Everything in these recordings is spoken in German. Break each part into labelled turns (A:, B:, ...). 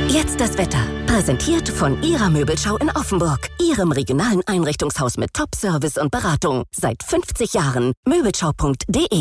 A: Jetzt das Wetter. Präsentiert von Ihrer Möbelschau in Offenburg. Ihrem regionalen Einrichtungshaus mit Top-Service und Beratung. Seit 50 Jahren. Möbelschau.de.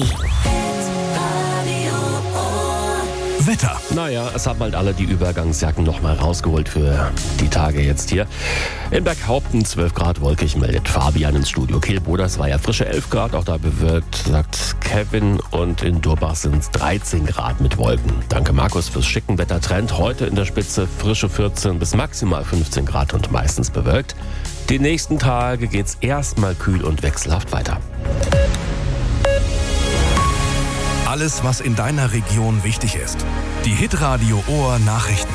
B: Wetter.
C: Naja, es haben halt alle die Übergangsjacken nochmal rausgeholt für die Tage jetzt hier. In Berghaupten 12 Grad wolkig, meldet Fabian ins Studio. Kehlboders war ja frische 11 Grad, auch da bewölkt, sagt Kevin. Und in Durbach sind es 13 Grad mit Wolken. Danke Markus fürs schicken Wettertrend. Heute in der Spitze frische 14 bis maximal 15 Grad und meistens bewölkt. Die nächsten Tage geht's erstmal kühl und wechselhaft weiter.
B: Alles, was in deiner Region wichtig ist. Die Hitradio Ohr Nachrichten.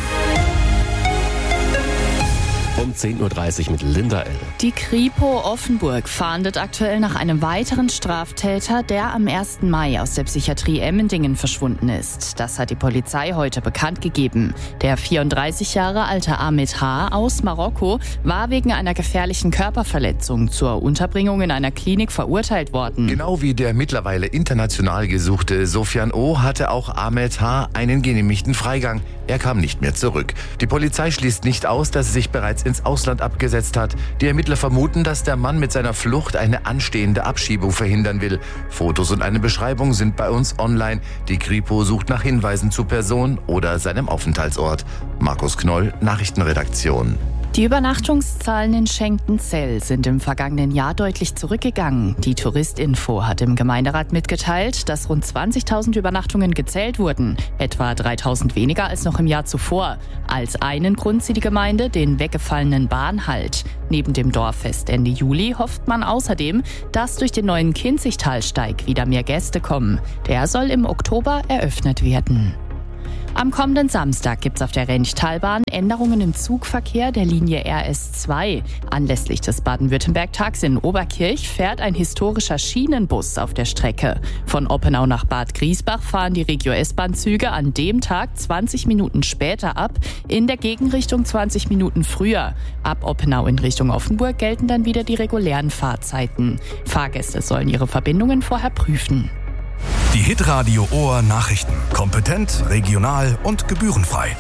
C: Um 10.30 Uhr mit Linda L.
D: Die Kripo Offenburg fahndet aktuell nach einem weiteren Straftäter, der am 1. Mai aus der Psychiatrie Emmendingen verschwunden ist. Das hat die Polizei heute bekannt gegeben. Der 34 Jahre alte Ahmed H. aus Marokko war wegen einer gefährlichen Körperverletzung zur Unterbringung in einer Klinik verurteilt worden.
E: Genau wie der mittlerweile international gesuchte Sofian O. hatte auch Ahmed H. einen genehmigten Freigang. Er kam nicht mehr zurück. Die Polizei schließt nicht aus, dass er sich bereits ins Ausland abgesetzt hat. Die Ermittler vermuten, dass der Mann mit seiner Flucht eine anstehende Abschiebung verhindern will. Fotos und eine Beschreibung sind bei uns online. Die Kripo sucht nach Hinweisen zur Person oder seinem Aufenthaltsort. Markus Knoll, Nachrichtenredaktion.
D: Die Übernachtungszahlen in Schenkenzell sind im vergangenen Jahr deutlich zurückgegangen. Die Touristinfo hat im Gemeinderat mitgeteilt, dass rund 20.000 Übernachtungen gezählt wurden. Etwa 3.000 weniger als noch im Jahr zuvor. Als einen Grund sieht die Gemeinde den weggefallenen Bahnhalt. Neben dem Dorffest Ende Juli hofft man außerdem, dass durch den neuen Kinzigtalsteig wieder mehr Gäste kommen. Der soll im Oktober eröffnet werden. Am kommenden Samstag gibt's auf der Renchtalbahn Änderungen im Zugverkehr der Linie RS2. Anlässlich des Baden-Württemberg-Tags in Oberkirch fährt ein historischer Schienenbus auf der Strecke. Von Oppenau nach Bad Griesbach fahren die Regio-S-Bahn-Züge an dem Tag 20 Minuten später ab, in der Gegenrichtung 20 Minuten früher. Ab Oppenau in Richtung Offenburg gelten dann wieder die regulären Fahrzeiten. Fahrgäste sollen ihre Verbindungen vorher prüfen.
B: Die Hitradio Ohr Nachrichten. Kompetent, regional und gebührenfrei.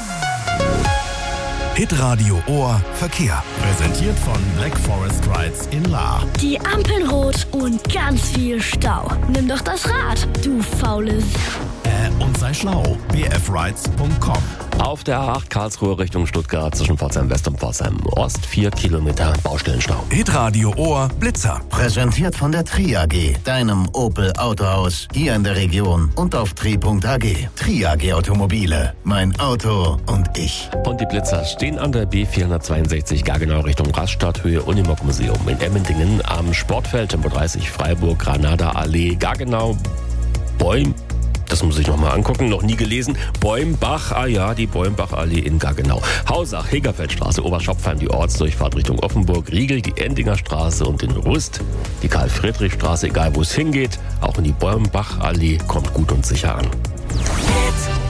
B: Hitradio Ohr Verkehr.
F: Präsentiert von Black Forest Rides in Lahr.
G: Die Ampeln rot und ganz viel Stau. Nimm doch das Rad, du faules.
F: Und sei schlau. bfrides.com.
C: Auf der A8 Karlsruhe Richtung Stuttgart zwischen Pforzheim West und Pforzheim Ost 4 Kilometer Baustellenstau.
B: Hitradio Ohr Blitzer.
H: Präsentiert von der Tri AG, deinem Opel Autohaus, hier in der Region und auf tri.ag. Tri AG Automobile, mein Auto und ich.
C: Und die Blitzer stehen an der B462 Gaggenau Richtung Rastatt, Höhe Unimog Museum in Emmendingen am Sportfeld, Tempo 30 Freiburg, Granada Allee, Gaggenau, Bäum. Das muss ich nochmal angucken, noch nie gelesen. Bäumbach, die Bäumbach-Allee in Gaggenau. Hausach, Hegerfeldstraße, Oberschopfheim, die Ortsdurchfahrt Richtung Offenburg, Riegel, die Endinger Straße und in Rust. Die Karl-Friedrich-Straße, egal wo es hingeht, auch in die Bäumbach-Allee, kommt gut und sicher an.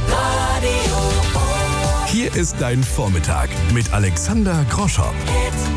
B: Hier ist dein Vormittag mit Alexander Groschow.